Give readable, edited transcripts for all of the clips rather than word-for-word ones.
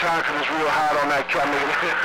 time because it's real hot on that camera.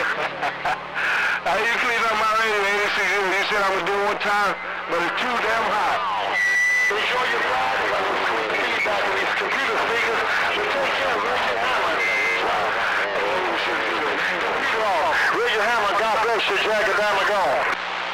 You cleaned up my radio, 86. You said I'm going to do it one time, but it's too damn hot. Enjoy your ride. Feedback with these computer speakers. So take care of Richard Hammer. Richard Hammer, God bless you, Jack and Damagon.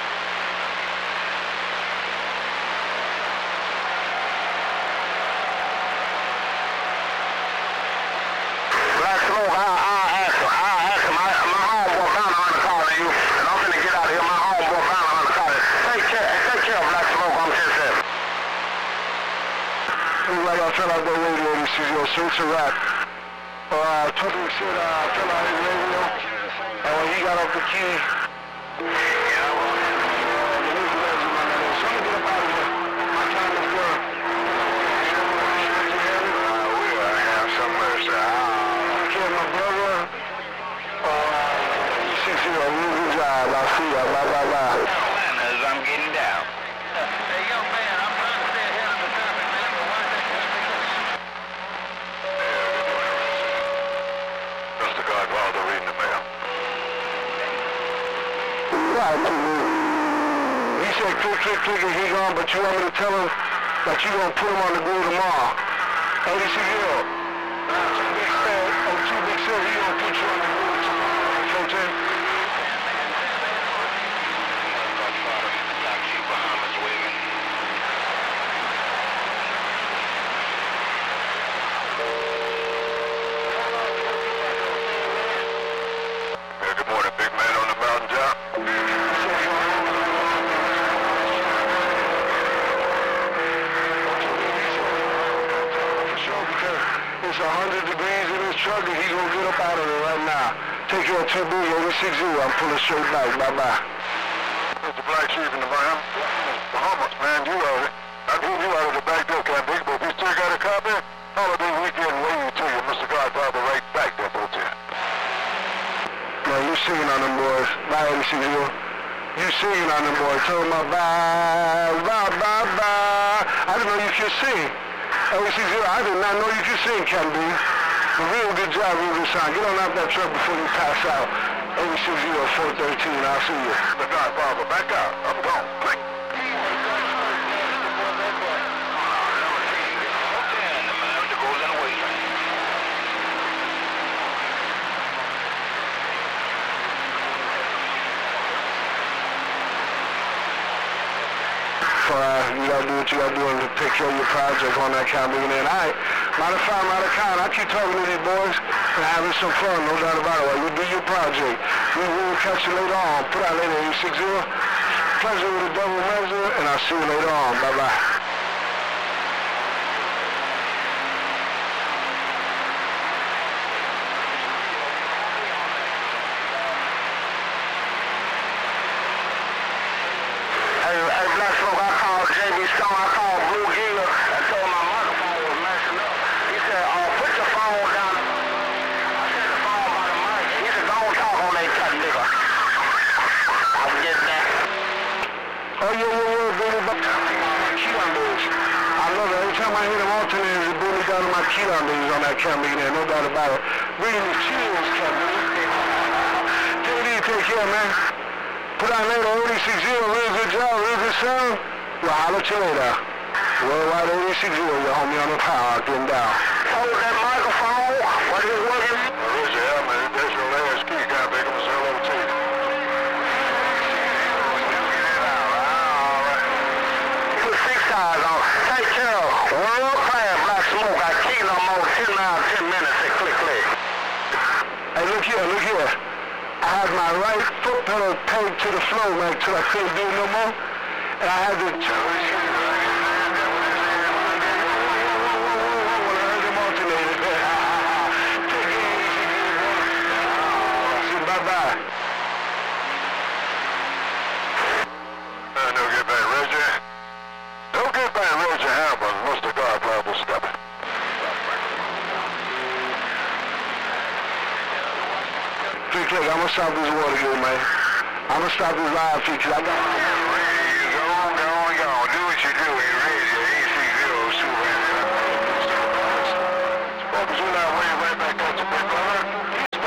Black Smoke, I'll ask him. My homeboy found on the call to you, and I'm finna get out of here. My homeboy found on the call. Take care of Black Smoke, I'm just saying. Like I tell out the radio, this is your suits a rap. Totally said, tell out his radio, and when he got off the key, I'm getting down. Hey, young man, I'm trying to stay ahead of the traffic, man, but watch that Mr. Godfather reading the mail. He said click, and he gone, but you want me to tell him that you gonna put him on the grill tomorrow. 86 year old. Too big said he gonna put you on the grill tomorrow, Coach. Good morning, big man on the mountain top. It's 100 degrees in his truck and he's gonna get up out of it right now. Take care of 2B, 86 I'm pulling straight back. Bye-bye. Mr. Black Sheep in the Bahamas, man, you out it. I pulled you out of the back door, Captain, but if you still got a copy, holiday weekend waiting to you, Mr. Godfather, right back there, folks. Man, you singing on them boys. Bye, 86 You singing on them boys. Tell them bye. I didn't know you could sing. 86 I did not know you could sing, Captain B. A real good job, real good sound. Get on out that truck before you pass out. 86 413, I'll see you. The Godfather, back out. I'm gone. Click. You gotta do what you gotta do and take care of your project on that kind of thing. Alright, matter of fact, I keep talking to these boys and having some fun, no doubt about it. While you do your project, we will catch you later on. Put out later, 860. Pleasure with a double measure, and I'll see you later on. Bye-bye. Hey, Black Smoke, I called J.B. Stone, I called Blue Hill, and told him my microphone was messing up. He said, put your phone down. I said the phone by the mic. He said, don't talk on that cut, nigga. I was getting that. Oh, yeah, baby, but my key on those. I love it. Every time I hear them alternators, it brings me down to my key on these on that camera there, no doubt about it. Bringing the chills, Captain. Take care, man. Put on later, 86 real good job, real good sound. We'll holler at you later. Worldwide 86 your homie on the power, getting down. Hold that microphone, what is working? Richard Hammer, that's your last key, God, big him say hello to you. Put 6 eyes on. Take care of world class Black Smoke. I key no more 10 miles, 10 minutes, and click. Hey, look here. I had my right foot pedal pegged to the floor, man, till I couldn't do it no more. And I had to when I heard them alternated. Bye-bye. Don't get back, Reggie. Don't get back, Reggie Hammer, Mr. Godfather, stop it. Click, I'm gonna stop this water here, man. I'm gonna stop this live feed, cause I got... Go on. Do what you do. You're ready. AC0 super. Focus on that way right back at the big brother.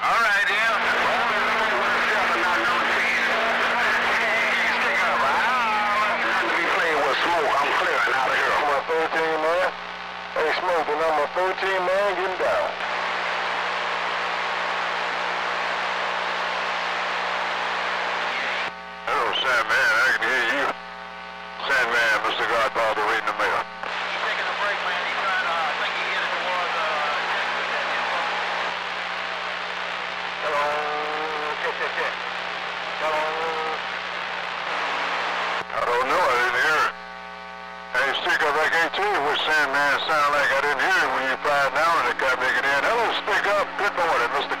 All right, yeah. I'm clearing out of here. Number 13 man. Hey, Smoke, the number 13 man getting down. Hello, Sandman. I can hear you. Sandman, Mr. Godfather, reading the mail. He's taking a break, man. He's trying to, I think he hit it towards, Hello. Check. Hello. I don't know, I didn't hear it. Hey, Stick Up, I can't tell you what Sandman sounded like. I didn't hear it when you fired down and it kept making in. Hello, Stick Up. Good morning, Mr.